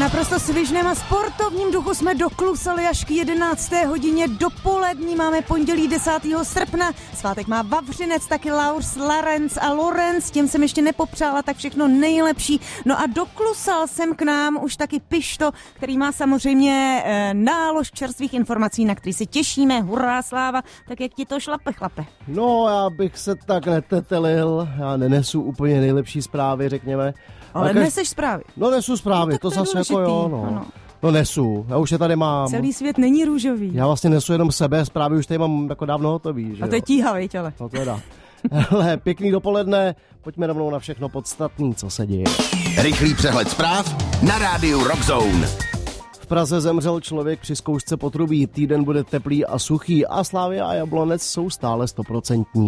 naprosto svižném a sportovním duchu jsme doklusali až k 11. hodině dopolední. Máme pondělí 10. srpna. Svátek má Vavřinec, taky Laurs, Larenc a Lorenz. Těm jsem ještě nepopřála, tak všechno nejlepší. No a doklusal jsem k nám už taky Pišto, který má samozřejmě nálož čerstvých informací, na který se těšíme. Hurá, sláva. Tak jak ti to šlape, chlape? No, já bych se tak netetelil. Já nenesu úplně nejlepší zprávy, řekněme. Ale neseš zprávy. No nesu zprávy, no, to zase důležitý. jako jo, no. Ano. No nesu, já už je tady mám. Celý svět není růžový. Já vlastně nesu jenom sebe, zprávy už tady mám jako dávno hotový, že a to je tíha, viď, ale. No teda. Hele, pěkný dopoledne, pojďme rovnou na všechno podstatný, co se děje. Rychlý přehled zpráv na rádiu Rock Zone. V Praze zemřel člověk při zkoušce potrubí, týden bude teplý a suchý a Slavia a Jablonec jsou stále 100%.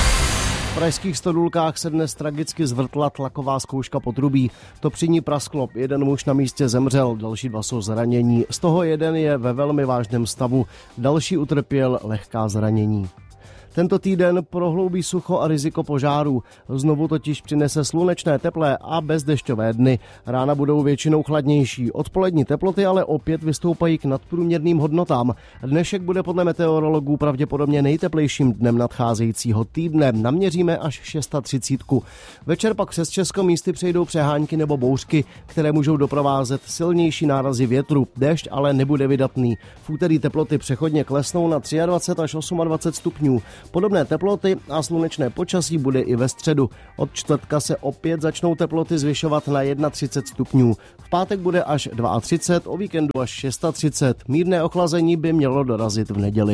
V pražských Stodůlkách se dnes tragicky zvrtla tlaková zkouška potrubí. To při ní prasklo, jeden muž na místě zemřel, další dva jsou zranění. Z toho jeden je ve velmi vážném stavu, další utrpěl lehká zranění. Tento týden prohloubí sucho a riziko požárů. Znovu totiž přinese slunečné, teplé a bezdešťové dny. Rána budou většinou chladnější. Odpolední teploty ale opět vystoupají k nadprůměrným hodnotám. Dnešek bude podle meteorologů pravděpodobně nejteplejším dnem nadcházejícího týdne. Naměříme až 630. Večer pak přes Česko místy přejdou přehánky nebo bouřky, které můžou doprovázet silnější nárazy větru. Déšť ale nebude vydatný. V úterý teploty přechodně klesnou na 23 až 28 stupňů. Podobné teploty a slunečné počasí bude i ve středu. Od čtvrtka se opět začnou teploty zvyšovat na 31 stupňů. V pátek bude až 32, o víkendu až 630. Mírné ochlazení by mělo dorazit v neděli.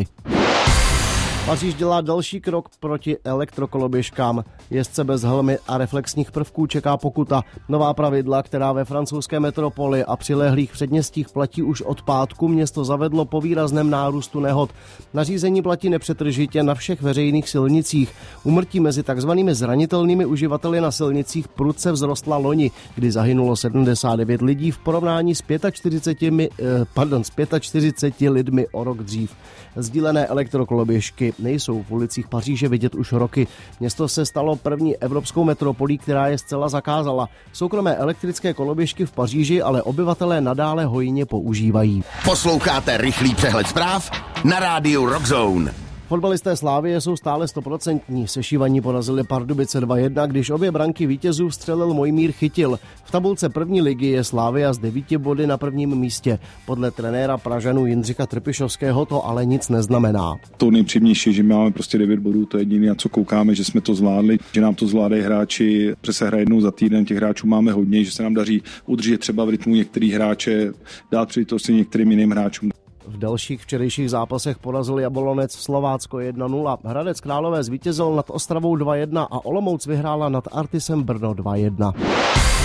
Paříž dělá další krok proti elektrokoloběžkám. Jezdce bez helmy a reflexních prvků čeká pokuta. Nová pravidla, která ve francouzské metropoli a přilehlých předměstích platí už od pátku, město zavedlo po výrazném nárůstu nehod. Nařízení platí nepřetržitě na všech veřejných silnicích. Úmrtí mezi takzvanými zranitelnými uživateli na silnicích prudce vzrostla loni, kdy zahynulo 79 lidí v porovnání s 45 lidmi o rok dřív. Sdílené elektrokoloběžky nejsou v ulicích Paříže vidět už roky. Město se stalo první evropskou metropolí, která je zcela zakázala. Soukromé elektrické koloběžky v Paříži ale obyvatelé nadále hojně používají. Posloucháte rychlý přehled zpráv na rádiu Rock Zone. Fotbalisté Slavie jsou stále 100%. Sešívaní porazili Pardubice 2-1, když obě branky vítězů vstřelil Mojmír Chytil. V tabulce první ligy je Slavia s 9 body na prvním místě. Podle trenéra Pražanů Jindřicha Trpišovského to ale nic neznamená. To nejpříjemnější, že máme prostě 9 bodů, to je jediné, na co koukáme, že jsme to zvládli, že nám to zvládají hráči, že se hraje jednou za týden, těch hráčů máme hodně, že se nám daří udržet třeba v rytmu některých hráče, dát příležitosti některým jiným hráčům. V dalších včerejších zápasech porazil Jablonec Slovácko 1-0. Hradec Králové zvítězil nad Ostravou 2-1 a Olomouc vyhrála nad Artisem Brno 2-1.